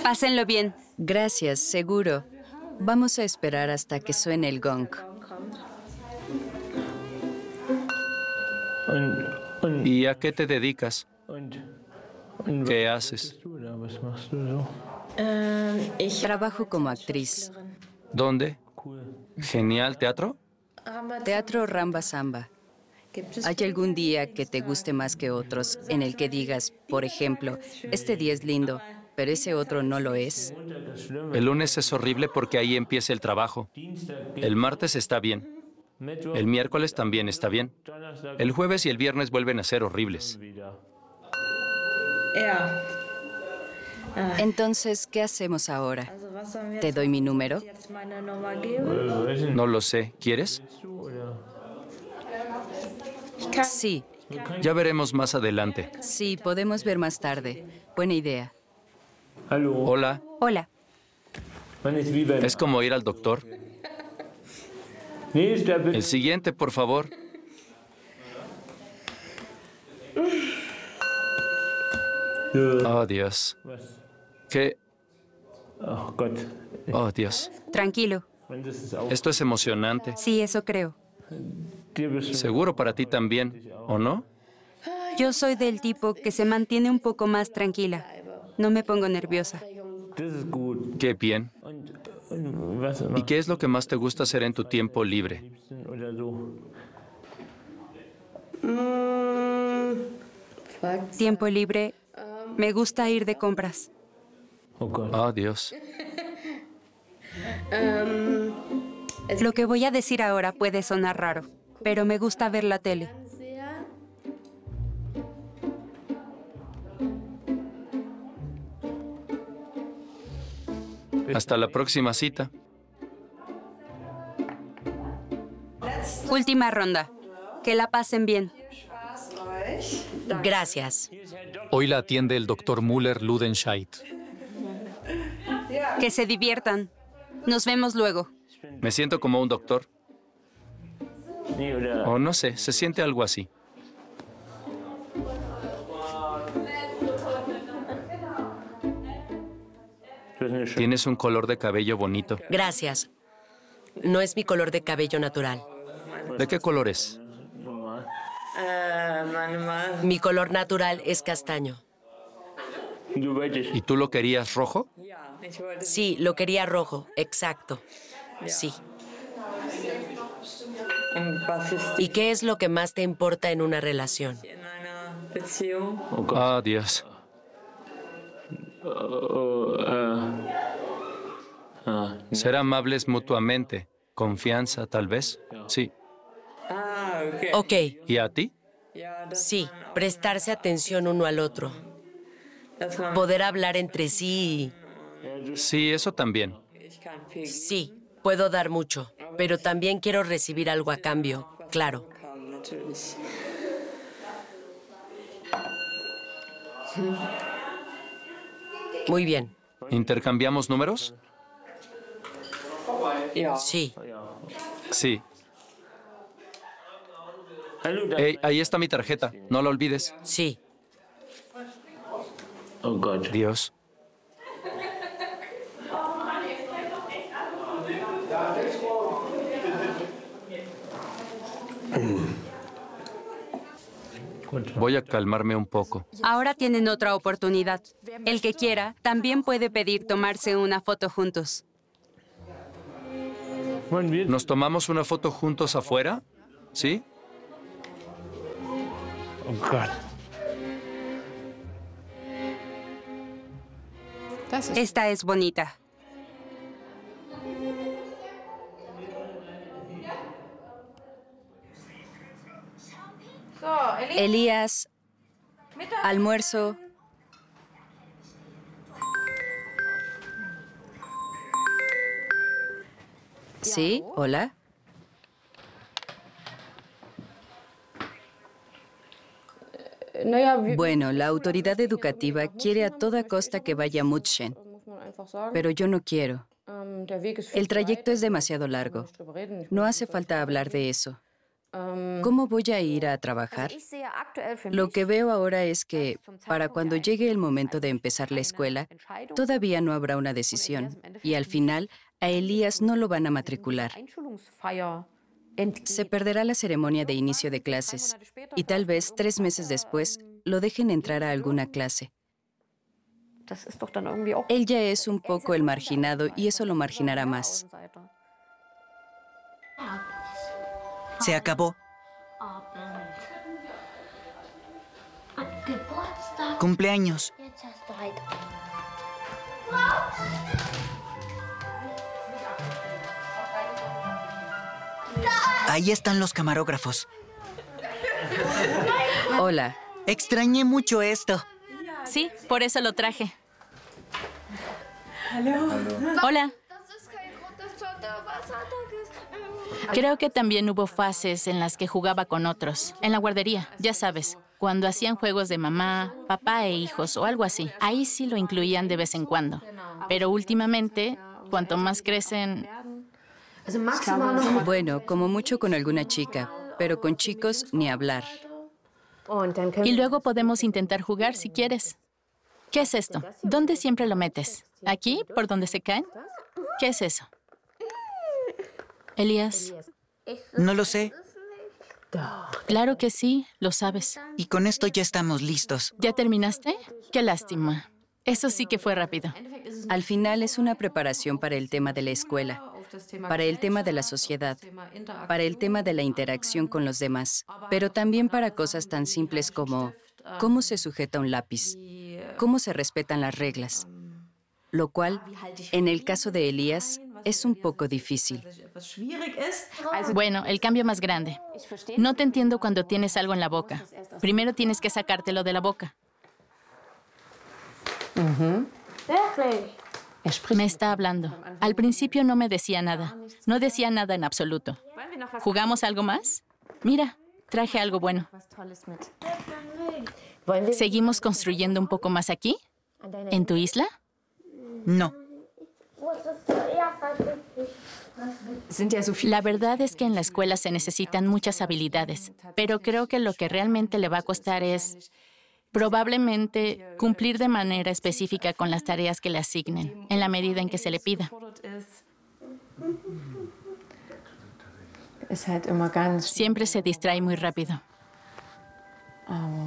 Pásenlo bien. Gracias, seguro. Vamos a esperar hasta que suene el gong. ¿Y a qué te dedicas? ¿Qué haces? Trabajo como actriz. ¿Dónde? ¿Genial teatro? Teatro Ramba Samba. ¿Hay algún día que te guste más que otros, en el que digas, por ejemplo, este día es lindo, pero ese otro no lo es? El lunes es horrible porque ahí empieza el trabajo. El martes está bien. El miércoles también está bien. El jueves y el viernes vuelven a ser horribles. Entonces, ¿qué hacemos ahora? ¿Te doy mi número? No lo sé. ¿Quieres? Sí, Ya veremos más adelante. sí, podemos ver más tarde. Buena idea. Hola. Hola. Es como ir al doctor. El siguiente, por favor. Oh, Dios. ¿Qué? Oh, Dios. Tranquilo. Esto es emocionante. Sí, eso creo. Seguro para ti también, ¿o no? Yo soy del tipo que se mantiene un poco más tranquila. No me pongo nerviosa. Qué bien. ¿Y qué es lo que más te gusta hacer en tu tiempo libre? Tiempo libre. Me gusta ir de compras. Oh, Dios. Lo que voy a decir ahora puede sonar raro, pero me gusta ver la tele. Hasta la próxima cita. Última ronda. Que la pasen bien. Gracias. Hoy la atiende el Dr. Müller-Ludenscheid. Que se diviertan. Nos vemos luego. Me siento como un doctor. O no sé, se siente algo así. Tienes un color de cabello bonito. Gracias. No es mi color de cabello natural. ¿De qué color es? Mi color natural es castaño. ¿Y tú lo querías rojo? Sí, lo quería rojo, exacto. Sí. ¿Y qué es lo que más te importa en una relación? Oh, Dios. Ser amables mutuamente. Confianza, tal vez. Sí. Ok, ¿Y a ti? sí, prestarse atención uno al otro. Poder hablar entre sí. Sí, eso también. Sí, puedo dar mucho, pero también quiero recibir algo a cambio, claro. Muy bien, ¿Intercambiamos números? sí. Sí. Hey, ahí está mi tarjeta. No la olvides. Sí. Dios. Voy a calmarme un poco. Ahora tienen otra oportunidad. El que quiera también puede pedir tomarse una foto juntos. ¿Nos tomamos una foto juntos afuera? ¿Sí? Esta es bonita. Elías, almuerzo. Sí, hola. Bueno, la autoridad educativa quiere a toda costa que vaya a Mutschen, pero yo no quiero. El trayecto es demasiado largo. No hace falta hablar de eso. ¿Cómo voy a ir a trabajar? Lo que veo ahora es que, para cuando llegue el momento de empezar la escuela, todavía no habrá una decisión, y al final, a Elías no lo van a matricular. Se perderá la ceremonia de inicio de clases, y tal vez 3 meses después lo dejen entrar a alguna clase. Él ya es un poco el marginado, y eso lo marginará más. Se acabó. Cumpleaños. Ahí están los camarógrafos. Hola. Extrañé mucho esto. Sí, por eso lo traje. Hola. Creo que también hubo fases en las que jugaba con otros. En la guardería, ya sabes, cuando hacían juegos de mamá, papá e hijos o algo así. Ahí sí lo incluían de vez en cuando. Pero últimamente, cuanto más crecen... Bueno, como mucho con alguna chica, pero con chicos ni hablar. Y luego podemos intentar jugar si quieres. ¿Qué es esto? ¿Dónde siempre lo metes? ¿Aquí, por donde se caen? ¿Qué es eso? Elías. No lo sé. Claro que sí, lo sabes. Y con esto ya estamos listos. ¿Ya terminaste? Qué lástima. Eso sí que fue rápido. Al final es una preparación para el tema de la escuela, para el tema de la sociedad, para el tema de la interacción con los demás, pero también para cosas tan simples como cómo se sujeta un lápiz, cómo se respetan las reglas, lo cual, en el caso de Elías, es un poco difícil. Bueno, el cambio más grande. No te entiendo cuando tienes algo en la boca. Primero tienes que sacártelo de la boca. Me está hablando. Al principio no me decía nada. No decía nada en absoluto. ¿Jugamos algo más? Mira, traje algo bueno. ¿Seguimos construyendo un poco más aquí? ¿En tu isla? No. La verdad es que en la escuela se necesitan muchas habilidades, pero creo que lo que realmente le va a costar es probablemente cumplir de manera específica con las tareas que le asignen, en la medida en que se le pida. Siempre se distrae muy rápido.